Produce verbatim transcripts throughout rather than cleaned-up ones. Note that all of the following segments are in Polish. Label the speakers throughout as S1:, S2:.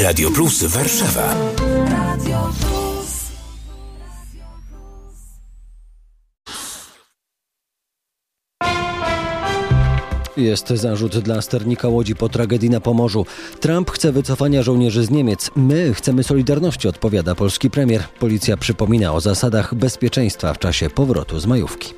S1: Radio Plus Warszawa. Radio Plus.
S2: Jest zarzut dla sternika Łodzi po tragedii na Pomorzu. Trump chce wycofania żołnierzy z Niemiec. My chcemy solidarności, odpowiada polski premier. Policja przypomina o zasadach bezpieczeństwa w czasie powrotu z majówki.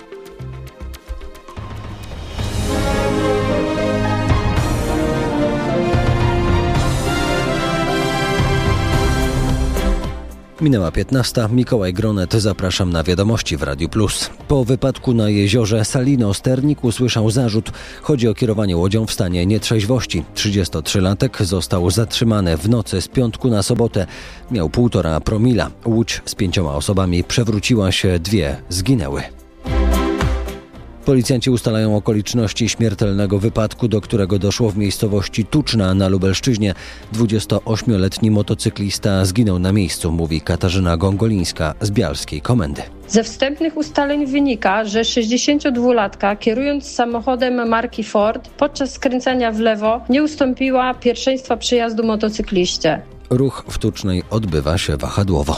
S2: Minęła piętnasta. Mikołaj Gronet, zapraszam na wiadomości w Radiu Plus. Po wypadku na jeziorze Salino sternik usłyszał zarzut. Chodzi o kierowanie łodzią w stanie nietrzeźwości. trzydziestotrzylatek został zatrzymany w nocy z piątku na sobotę. Miał półtora promila. Łódź z pięcioma osobami przewróciła się, dwie zginęły. Policjanci ustalają okoliczności śmiertelnego wypadku, do którego doszło w miejscowości Tuczna na Lubelszczyźnie. dwudziestoośmioletni motocyklista zginął na miejscu, mówi Katarzyna Gongolińska z Bialskiej Komendy.
S3: Ze wstępnych ustaleń wynika, że sześćdziesięciodwulatka, kierując samochodem marki Ford, podczas skręcania w lewo nie ustąpiła pierwszeństwa przejazdu motocykliście.
S2: Ruch w Tucznej odbywa się wahadłowo.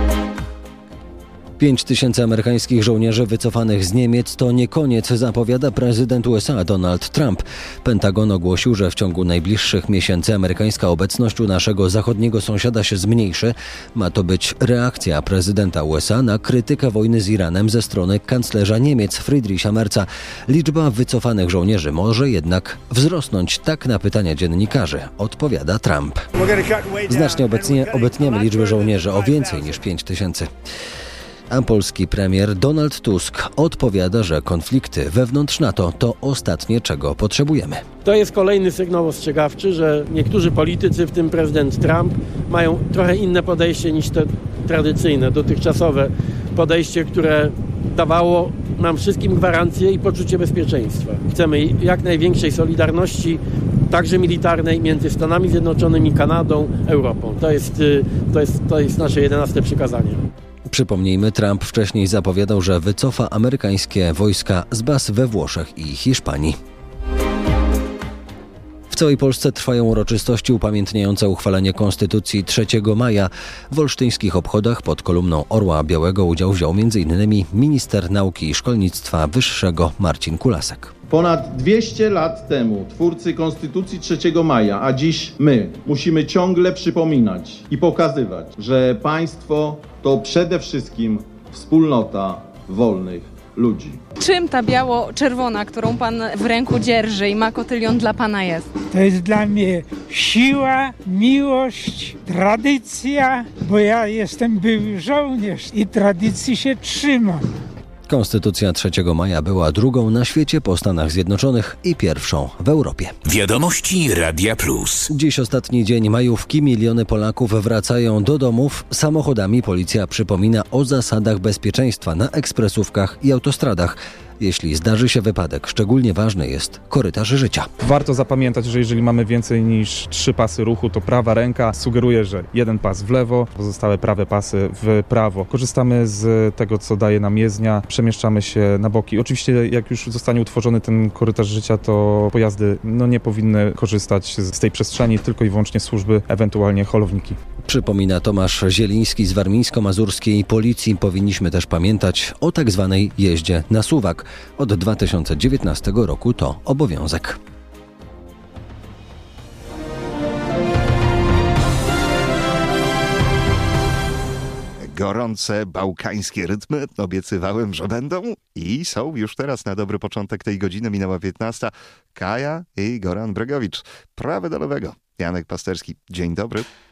S2: Pięć tysięcy amerykańskich żołnierzy wycofanych z Niemiec to nie koniec, zapowiada prezydent U S A Donald Trump. Pentagon ogłosił, że w ciągu najbliższych miesięcy amerykańska obecność u naszego zachodniego sąsiada się zmniejszy. Ma to być reakcja prezydenta U S A na krytykę wojny z Iranem ze strony kanclerza Niemiec Friedricha Merza. Liczba wycofanych żołnierzy może jednak wzrosnąć, tak na pytania dziennikarzy odpowiada Trump. Znacznie obecnie obetniemy liczbę żołnierzy o więcej niż pięć tysięcy. A polski premier Donald Tusk odpowiada, że konflikty wewnątrz NATO to ostatnie, czego potrzebujemy.
S4: To jest kolejny sygnał ostrzegawczy, że niektórzy politycy, w tym prezydent Trump, mają trochę inne podejście niż te tradycyjne, dotychczasowe podejście, które dawało nam wszystkim gwarancję i poczucie bezpieczeństwa. Chcemy jak największej solidarności, także militarnej, między Stanami Zjednoczonymi, Kanadą, Europą. To jest, to jest, to jest nasze jedenaste przykazanie.
S2: Przypomnijmy, Trump wcześniej zapowiadał, że wycofa amerykańskie wojska z baz we Włoszech i Hiszpanii. W całej Polsce trwają uroczystości upamiętniające uchwalenie Konstytucji trzeciego maja. W olsztyńskich obchodach pod kolumną Orła Białego udział wziął między innymi minister nauki i szkolnictwa wyższego Marcin Kulasek.
S5: Ponad dwieście lat temu twórcy Konstytucji trzeciego maja, a dziś my, musimy ciągle przypominać i pokazywać, że państwo to przede wszystkim wspólnota wolnych ludzi.
S6: Czym ta biało-czerwona, którą pan w ręku dzierży i ma kotylion, dla pana jest?
S7: To jest dla mnie siła, miłość, tradycja, bo ja jestem były żołnierz i tradycji się trzymam.
S2: Konstytucja trzeciego maja była drugą na świecie po Stanach Zjednoczonych i pierwszą w Europie.
S1: Wiadomości Radia Plus.
S2: Dziś ostatni dzień majówki. Miliony Polaków wracają do domów samochodami. Policja przypomina o zasadach bezpieczeństwa na ekspresówkach i autostradach. Jeśli zdarzy się wypadek, szczególnie ważny jest korytarz życia.
S8: Warto zapamiętać, że jeżeli mamy więcej niż trzy pasy ruchu, to prawa ręka sugeruje, że jeden pas w lewo, pozostałe prawe pasy w prawo. Korzystamy z tego, co daje nam jezdnia, przemieszczamy się na boki. Oczywiście jak już zostanie utworzony ten korytarz życia, to pojazdy no, nie powinny korzystać z tej przestrzeni, tylko i wyłącznie służby, ewentualnie holowniki.
S2: Przypomina Tomasz Zieliński z warmińsko-mazurskiej policji. Powinniśmy też pamiętać o tak zwanej jeździe na suwak. Od dwa tysiące dziewiętnastego roku to obowiązek.
S9: Gorące bałkańskie rytmy obiecywałem, że będą i są już teraz na dobry początek tej godziny. Minęła piętnasta. Kaja i Goran Bregowicz. Prawy do lewego. Janek Pasterski. Dzień dobry.